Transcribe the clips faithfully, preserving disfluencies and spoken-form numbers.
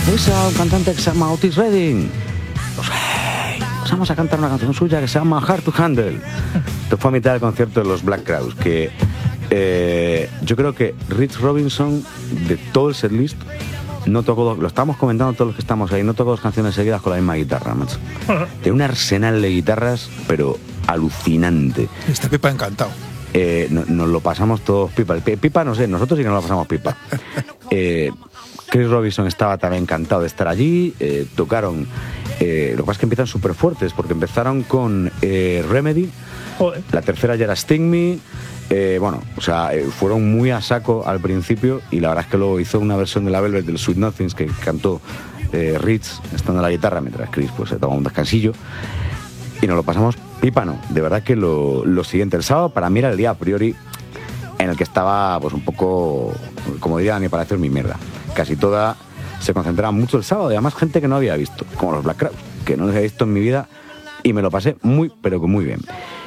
¿Ves a un cantante que se llama Otis Redding? Pues hey, pues vamos a cantar una canción suya que se llama Hard to Handle. Esto fue a mitad del concierto de los Black Crowes, que eh, yo creo que Rich Robinson, de todo el setlist, no tocó dos, lo estamos comentando todos los que estamos ahí, no tocó dos canciones seguidas con la misma guitarra, macho. Tiene un arsenal de guitarras, pero alucinante. Está Pipa encantado. Eh, no, nos lo pasamos todos pipa. Pipa no sé, nosotros sí que nos lo pasamos pipa. Eh, Chris Robinson estaba también encantado de estar allí. Eh, tocaron, eh, lo que pasa es que empiezan súper fuertes, porque empezaron con eh, Remedy. Joder. La tercera ya era Sting Me. Eh, bueno, o sea, eh, fueron muy a saco al principio, y la verdad es que luego hizo una versión de la Velvet del Sweet Nothings que cantó eh, Rich estando en la guitarra, mientras Chris pues se tomó un descansillo, y nos lo pasamos pípano. De verdad que lo, lo siguiente, el sábado para mí era el día a priori en el que estaba pues un poco, como diría a mi parecer, mi mierda. Casi toda se concentraba mucho el sábado, y además gente que no había visto, como los Black Crowes, que no los había visto en mi vida, y me lo pasé muy, pero que muy bien.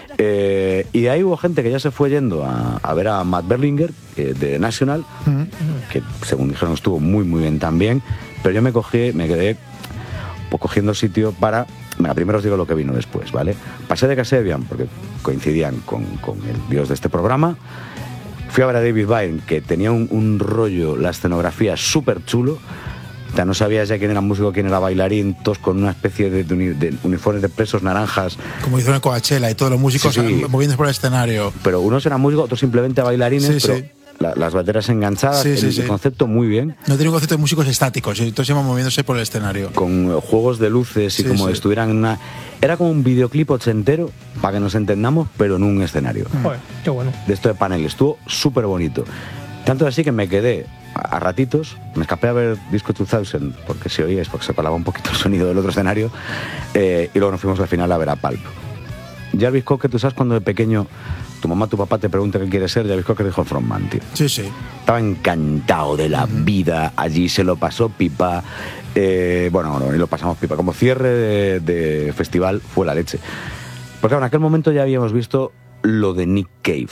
Eh, y de ahí hubo gente que ya se fue yendo a, a ver a Matt Berlinger, eh, de National, uh-huh. que según dijeron estuvo muy muy bien también, pero yo me cogí, me quedé pues, cogiendo sitio para, venga, primero os digo lo que vino después, ¿vale? Pasé de Kasabian porque coincidían con, con el dios de este programa. Fui a ver a David Byrne, que tenía un, un rollo, la escenografía súper chulo. O sea, no sabías ya quién era músico, quién era bailarín, todos con una especie de, de, uni, de uniformes de presos naranjas. Como hizo en Coachella, y todos los músicos sí, sí. moviéndose por el escenario. Pero unos eran músicos, otros simplemente bailarines, sí, pero sí. La, las baterías enganchadas, sí, sí, el, sí. el concepto muy bien. No tenía un concepto de músicos estáticos, todos iban moviéndose por el escenario. Con juegos de luces y sí, como sí. estuvieran en una... Era como un videoclip ochentero, para que nos entendamos, pero en un escenario. Joder, qué bueno. De esto de panel, estuvo súper bonito. Tanto así que me quedé a ratitos, me escapé a ver Disco dos mil, porque si oíais, porque se colaba un poquito el sonido del otro escenario, eh, y luego nos fuimos al final a ver a Pulp. Jarvis Cocker, tú sabes cuando de pequeño tu mamá, tu papá te pregunta qué quieres ser, Jarvis Cocker dijo Frontman, tío. Sí, sí. Estaba encantado de la uh-huh. vida, allí se lo pasó pipa, eh, bueno, no, y lo pasamos pipa, como cierre de, de festival fue la leche. Porque en aquel momento ya habíamos visto lo de Nick Cave.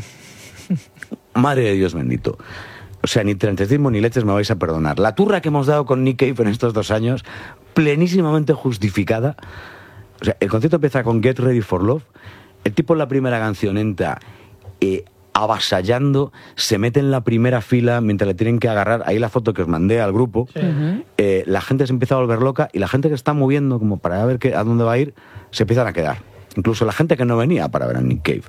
Madre de Dios bendito. O sea, ni trentecismo ni leches me vais a perdonar. La turra que hemos dado con Nick Cave en estos dos años, plenísimamente justificada. O sea, el concierto empieza con Get Ready for Love. El tipo en la primera canción entra eh, avasallando, se mete en la primera fila mientras le tienen que agarrar. Ahí la foto que os mandé al grupo. Sí. Eh, la gente se empieza a volver loca, y la gente que está moviendo como para ver qué, a dónde va a ir, se empiezan a quedar. Incluso la gente que no venía para ver a Nick Cave.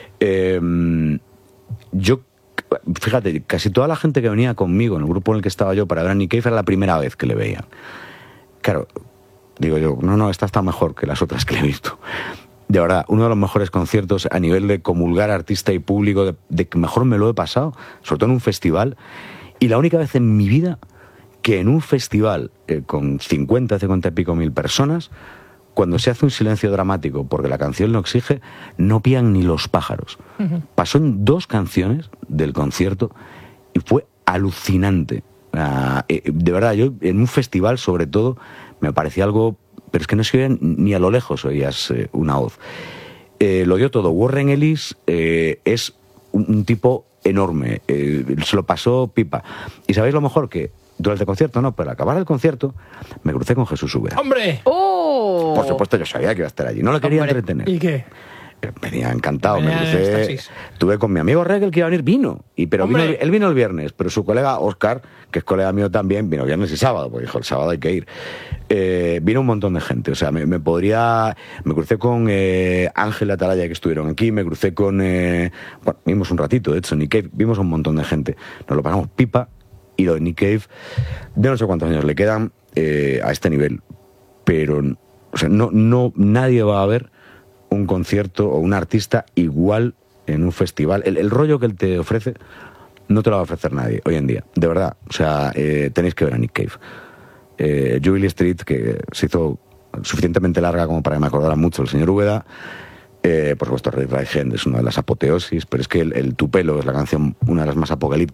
Eh, yo Fíjate, casi toda la gente que venía conmigo en el grupo en el que estaba yo para ver a Nick Cave era la primera vez que le veían. Claro, digo yo, no, no, esta está mejor que las otras que le he visto. De verdad, uno de los mejores conciertos a nivel de comulgar artista y público, de, de que mejor me lo he pasado, sobre todo en un festival. Y la única vez en mi vida que en un festival eh, con cincuenta, cincuenta y pico mil personas, cuando se hace un silencio dramático porque la canción lo exige, no pían ni los pájaros. Uh-huh. Pasó en dos canciones del concierto y fue alucinante. Uh, eh, de verdad, yo en un festival sobre todo me parecía algo, pero es que no se oía ni a lo lejos oías eh, una voz. Eh, lo dio todo. Warren Ellis eh, es un, un tipo enorme, eh, se lo pasó pipa. ¿Y sabéis lo mejor? Que durante el concierto, no, pero al acabar el concierto me crucé con Jesús Úbeda. ¡Hombre! ¡Oh! Por supuesto, yo sabía que iba a estar allí. No lo quería Hombre, entretener. ¿y qué? Venía encantado, Venía me crucé. Estuve con mi amigo Regel, que iba a venir, vino. Y, pero vino, él vino el viernes, pero su colega Oscar, que es colega mío también, vino viernes y sábado, porque dijo, el sábado hay que ir. Eh, vino un montón de gente, o sea, me, me podría... Me crucé con eh, Ángel Atalaya, que estuvieron aquí, me crucé con... Eh, bueno, vimos un ratito, de hecho, Nick Cave, vimos un montón de gente. Nos lo pasamos pipa, y lo de Nick Cave, de no sé cuántos años le quedan eh, a este nivel, pero o sea, no, no, nadie va a ver un concierto o un artista igual en un festival. El, el rollo que él te ofrece no te lo va a ofrecer nadie hoy en día, de verdad. O sea, eh, tenéis que ver a Nick Cave. Eh, Jubilee Street, que se hizo suficientemente larga como para que me acordara mucho el señor Úbeda. Eh, por supuesto, Red Right Hand es una de las apoteosis, pero es que el, el Tupelo es la canción, una de las más apocalípticas